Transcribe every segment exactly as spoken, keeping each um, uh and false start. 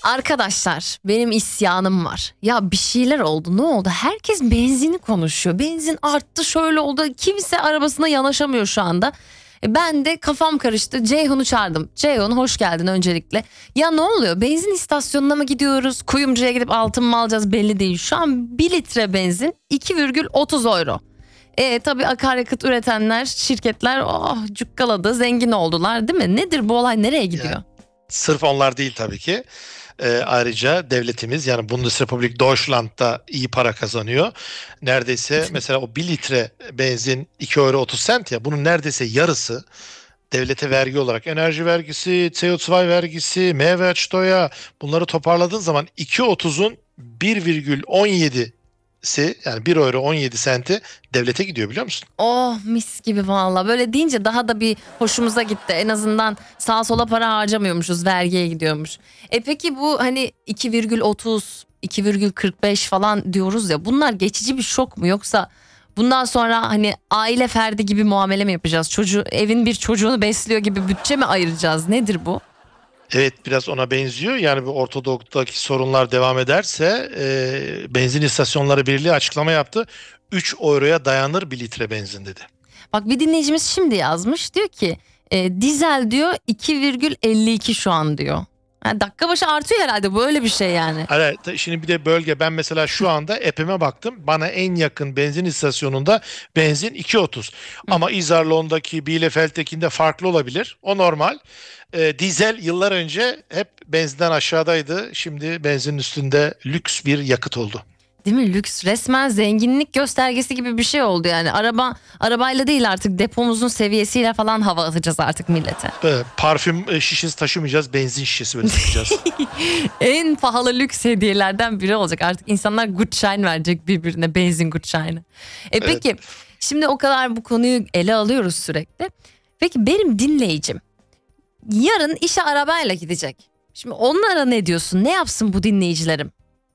Arkadaşlar benim isyanım var. Ya bir şeyler oldu, ne oldu? Herkes benzini konuşuyor. Benzin arttı, şöyle oldu. Kimse arabasına yanaşamıyor şu anda. E Ben de kafam karıştı. Ceyhun'u çağırdım. Ceyhun hoş geldin öncelikle. Ya ne oluyor? Benzin istasyonuna mı gidiyoruz? Kuyumcuya gidip altın mı alacağız belli değil. Şu an bir litre benzin iki virgül otuz euro. E tabii akaryakıt üretenler, şirketler oh cukkaladı, zengin oldular değil mi? Nedir bu olay, nereye gidiyor? Yani, sırf onlar değil tabii ki. Ee, ayrıca devletimiz yani Bundesrepublik Deutschland'da iyi para kazanıyor. Neredeyse mesela o bir litre benzin iki euro otuz sent ya, bunun neredeyse yarısı devlete vergi olarak enerji vergisi, C O iki vergisi, Mehrwertsteuer, bunları toparladığın zaman iki otuzun bir virgül on yedisi yani bir euro on yedi senti devlete gidiyor, biliyor musun? Oh mis gibi valla, böyle deyince daha da bir hoşumuza gitti. En azından sağa sola para harcamıyormuşuz, vergiye gidiyormuş. E peki bu hani iki virgül otuz, iki virgül kırk beş falan diyoruz ya, bunlar geçici bir şok mu, yoksa bundan sonra hani aile ferdi gibi muamele mi yapacağız? Çocuğu, evin bir çocuğunu besliyor gibi bütçe mi ayıracağız, nedir bu? Evet, biraz ona benziyor. Yani bu Orta Doğu'daki sorunlar devam ederse e, benzin istasyonları birliği açıklama yaptı. üç euroya dayanır bir litre benzin dedi. Bak bir dinleyicimiz şimdi yazmış, diyor ki e, dizel diyor iki virgül elli iki şu an diyor. Yani dakika başı artıyor herhalde, bu öyle bir şey yani. Evet, şimdi bir de bölge, ben mesela şu anda app'ime baktım. Bana en yakın benzin istasyonunda benzin iki otuz. Ama Isarlon'daki, Bielefeld'tekinde farklı olabilir. O normal. E, dizel yıllar önce hep benzinden aşağıdaydı. Şimdi benzinin üstünde lüks bir yakıt oldu. Değil mi? Lüks, resmen zenginlik göstergesi gibi bir şey oldu yani. Araba arabayla değil artık, depomuzun seviyesiyle falan hava atacağız artık millete. E, parfüm e, şişesi taşımayacağız, benzin şişesi böyle taşıyacağız. En pahalı lüks hediyelerden biri olacak. Artık insanlar Gutschein verecek birbirine, benzin Gutschein'i. E peki Evet. şimdi o kadar bu konuyu ele alıyoruz sürekli. Peki benim dinleyicim yarın işe arabayla gidecek. Şimdi onlara ne diyorsun? Ne yapsın bu dinleyicilerim?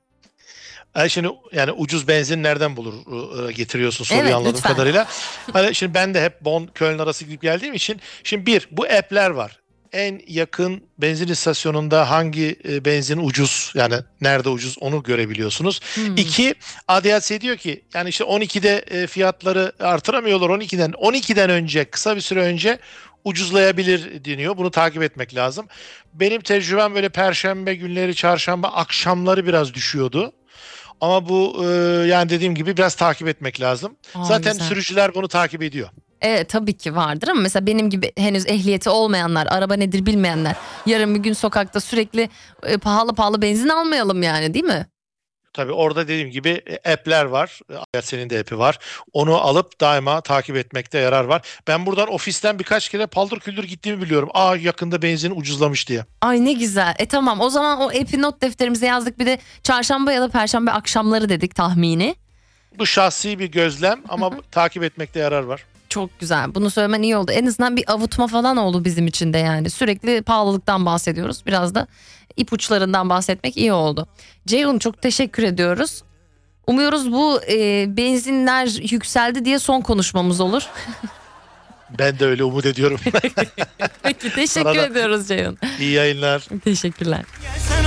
Yani şimdi yani ucuz benzin nereden bulur e, getiriyorsun soruyu, Evet, anladığım lütfen. kadarıyla. Hani şimdi ben de hep Bonn Köln arası gidip geldiğim için, şimdi bir, bu app'ler var. En yakın benzin istasyonunda hangi e, benzin ucuz, yani nerede ucuz onu görebiliyorsunuz. Hmm. İki, A D A C diyor ki yani işte on ikide e, fiyatları artıramıyorlar, on ikiden on ikiden önce, kısa bir süre önce ucuzlayabilir deniyor. Bunu takip etmek lazım. Benim tecrübem böyle perşembe günleri, çarşamba akşamları biraz düşüyordu. Ama bu e, yani dediğim gibi biraz takip etmek lazım. Aa, Zaten güzel. sürücüler bunu takip ediyor. Evet tabii ki vardır ama mesela benim gibi henüz ehliyeti olmayanlar, araba nedir bilmeyenler, yarın bir gün sokakta sürekli e, pahalı pahalı benzin almayalım yani, değil mi? Tabii orada dediğim gibi e, app'ler var. E, Senin de app'i var. Onu alıp daima takip etmekte yarar var. Ben buradan ofisten birkaç kere paldır küldür gittiğimi biliyorum. Aa, yakında benzin ucuzlamış diye. Ay ne güzel. E tamam, o zaman o app'i not defterimize yazdık. Bir de çarşamba ya da perşembe akşamları dedik tahmini. Bu şahsi bir gözlem ama takip etmekte yarar var. Çok güzel. Bunu söylemen iyi oldu. En azından bir avutma falan oldu bizim için de yani. Sürekli pahalılıktan bahsediyoruz. Biraz da ipuçlarından bahsetmek iyi oldu. Ceyhun çok teşekkür ediyoruz. Umuyoruz bu e, benzinler yükseldi diye son konuşmamız olur. Ben de öyle umut ediyorum. Peki teşekkür Sana da ediyoruz Ceyhun. iyi yayınlar. Teşekkürler.